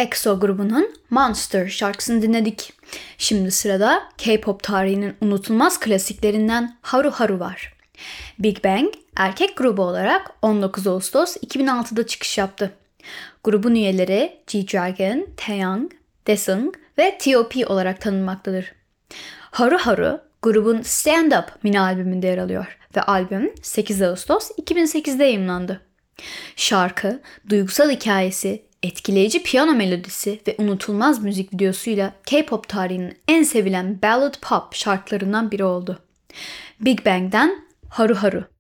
EXO grubunun Monster şarkısını dinledik. Şimdi sırada K-pop tarihinin unutulmaz klasiklerinden Haru Haru var. Big Bang erkek grubu olarak 19 Ağustos 2006'da çıkış yaptı. Grubun üyeleri G-Dragon, Taeyang, Daesung ve T.O.P olarak tanınmaktadır. Haru Haru grubun Stand Up mini albümünde yer alıyor ve albüm 8 Ağustos 2008'de yayımlandı. Şarkı, duygusal hikayesi, etkileyici piyano melodisi ve unutulmaz müzik videosuyla K-pop tarihinin en sevilen ballad pop şarkılarından biri oldu. Big Bang'den Haru Haru.